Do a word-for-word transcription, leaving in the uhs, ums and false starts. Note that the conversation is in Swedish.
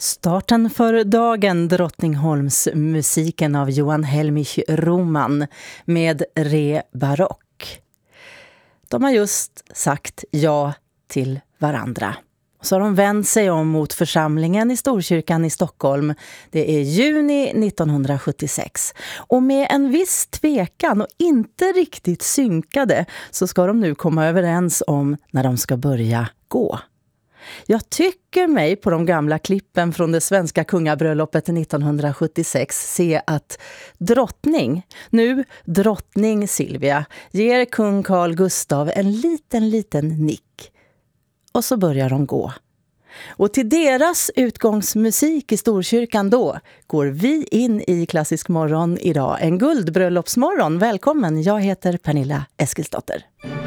Starten för dagen, Drottningholms musiken av Johan Helmich Roman med Re Barock. De har just sagt ja till varandra. Så har de vänt sig om mot församlingen i Storkyrkan i Stockholm. Det är juni nittonhundrasjuttiosex. Och med en viss tvekan och inte riktigt synkade så ska de nu komma överens om när de ska börja gå. Jag tycker mig på de gamla klippen från det svenska kungabröllopet nittonhundrasjuttiosex se att drottning, nu drottning Silvia, ger kung Carl Gustav en liten, liten nick. Och så börjar de gå. Och till deras utgångsmusik i Storkyrkan då går vi in i Klassisk morgon idag. En guldbröllopsmorgon. Välkommen, jag heter Pernilla Eskilsdotter.